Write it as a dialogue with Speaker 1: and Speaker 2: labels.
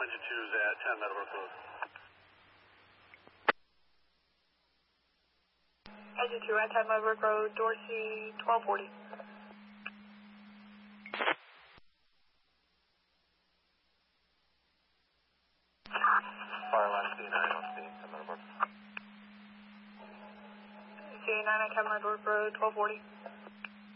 Speaker 1: Engine 2 is at 10 Meadowbrook Road.
Speaker 2: Engine 2 at 10 Meadowbrook Road, Dorsey 1240.
Speaker 1: Fireline C9 on C, 10 Meadowbrook.
Speaker 2: C9 at 10 Meadowbrook Road, 1240.